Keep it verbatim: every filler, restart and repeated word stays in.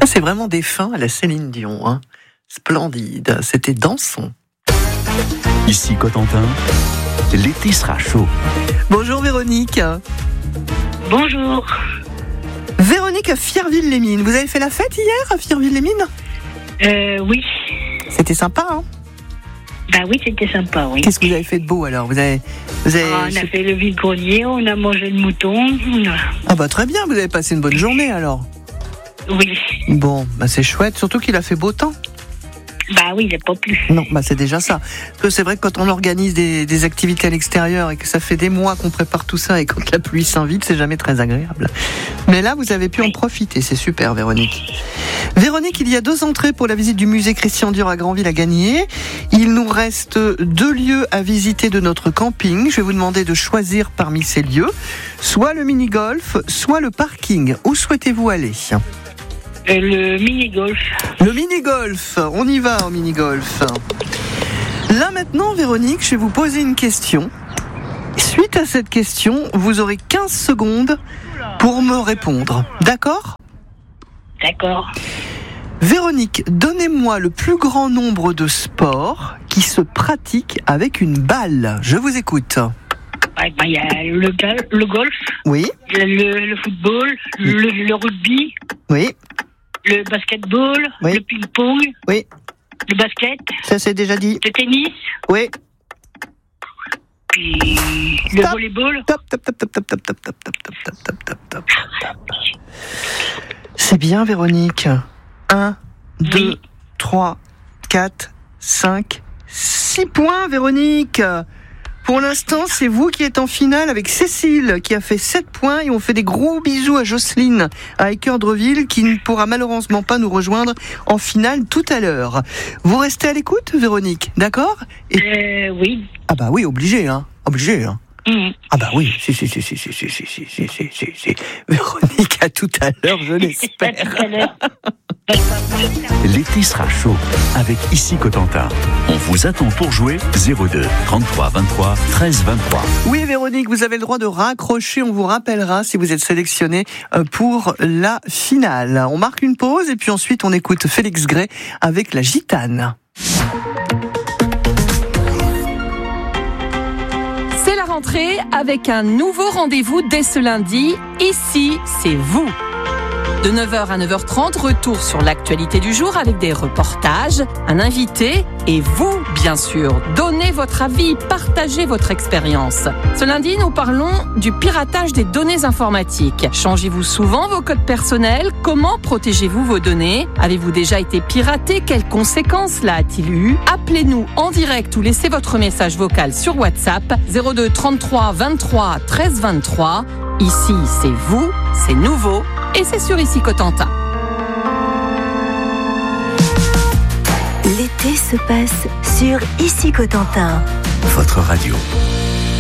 Ça, c'est vraiment des fins à la Céline Dion. Hein. Splendide. C'était Dansons. Ici Cotentin, l'été sera chaud. Bonjour Véronique. Bonjour. Véronique à Firville-les-Mines. Vous avez fait la fête hier à Firville-les-Mines ? Euh, oui. C'était sympa, hein ? Bah oui, c'était sympa, oui. Qu'est-ce que vous avez fait de beau alors ? Vous avez, vous avez... Ah, on a fait le vide-grenier, on a mangé le mouton. Ah bah très bien, vous avez passé une bonne journée alors. Oui. Bon, bah c'est chouette, surtout qu'il a fait beau temps. Bah oui, il n'y a pas plus. Non, bah c'est déjà ça. Parce que c'est vrai que quand on organise des, des activités à l'extérieur et que ça fait des mois qu'on prépare tout ça et quand la pluie s'invite, c'est jamais très agréable. Mais là, vous avez pu en profiter, c'est super Véronique. Véronique, il y a deux entrées pour la visite du musée Christian Dior à Granville à gagner. Il nous reste deux lieux à visiter de notre camping. Je vais vous demander de choisir parmi ces lieux, soit le mini-golf, soit le parking. Où souhaitez-vous aller ? Euh, le mini-golf. Le mini-golf, on y va au mini-golf. Là maintenant, Véronique, je vais vous poser une question. Suite à cette question, vous aurez quinze secondes pour me répondre. D'accord ? D'accord. Véronique, donnez-moi le plus grand nombre de sports qui se pratiquent avec une balle. Je vous écoute. Il bah, y a le, gal- le golf, Oui, le, le football, le, le rugby, oui, le basketball, Oui. le ping-pong, oui. le basket, Ça c'est déjà dit. le tennis, Oui. puis le Stop. volleyball. Top, top, top, top, top, top, top, top, top, top, top, top, top, top, top. C'est bien, Véronique. un, deux, Oui. trois, quatre, cinq, six points, Véronique. Pour l'instant, c'est vous qui êtes en finale avec Cécile, qui a fait sept points. Et on fait des gros bisous à Jocelyne, à Équeurdreville, qui ne pourra malheureusement pas nous rejoindre en finale tout à l'heure. Vous restez à l'écoute, Véronique, d'accord ? Et... Euh, oui. Ah bah oui, obligé, hein. Obligé, hein. Mmh. Ah bah oui, si, si, si, si, si, si, si, si, si, si, si, si. Véronique, à tout à l'heure, je À l'espère. tout à l'heure. L'été sera chaud avec Ici Cotentin. On vous attend pour jouer zéro deux trente-trois vingt-trois treize vingt-trois. Oui, Véronique, vous avez le droit de raccrocher. On vous rappellera si vous êtes sélectionné pour la finale. On marque une pause et puis ensuite on écoute Félix Gray avec La Gitane. C'est la rentrée avec un nouveau rendez-vous dès ce lundi. Ici, c'est vous. De neuf heures à neuf heures trente, retour sur l'actualité du jour avec des reportages, un invité et vous, bien sûr. Donnez votre avis, partagez votre expérience. Ce lundi, nous parlons du piratage des données informatiques. Changez-vous souvent vos codes personnels ? Comment protégez-vous vos données ? Avez-vous déjà été piraté ? Quelles conséquences cela a-t-il eu ? Appelez-nous en direct ou laissez votre message vocal sur WhatsApp zéro deux trente-trois vingt-trois treize vingt-trois. Ici, c'est vous, c'est nouveau et c'est sur Ici Cotentin. L'été se passe sur Ici Cotentin. Votre radio.